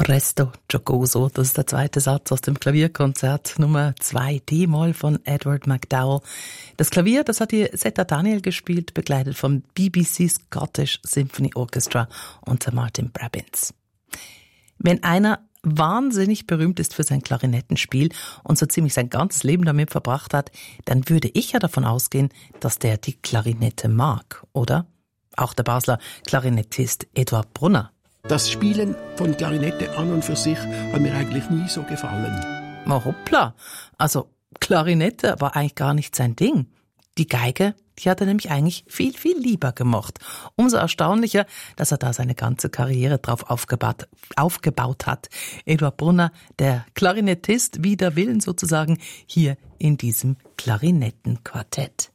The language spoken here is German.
Presto Giocoso, das ist der zweite Satz aus dem Klavierkonzert Nummer 2 D-Moll von Edward McDowell. Das Klavier, das hat die Zeta Daniel gespielt, begleitet vom BBC Scottish Symphony Orchestra unter Martin Brabbins. Wenn einer wahnsinnig berühmt ist für sein Klarinettenspiel und so ziemlich sein ganzes Leben damit verbracht hat, dann würde ich ja davon ausgehen, dass der die Klarinette mag, oder? Auch der Basler Klarinettist Eduard Brunner. Das Spielen von Klarinette an und für sich hat mir eigentlich nie so gefallen. Oh, hoppla. Also Klarinette war eigentlich gar nicht sein Ding. Die Geige, die hat er nämlich eigentlich viel, viel lieber gemacht. Umso erstaunlicher, dass er da seine ganze Karriere drauf aufgebaut hat. Eduard Brunner, der Klarinettist wider Willen sozusagen, hier in diesem Klarinettenquartett.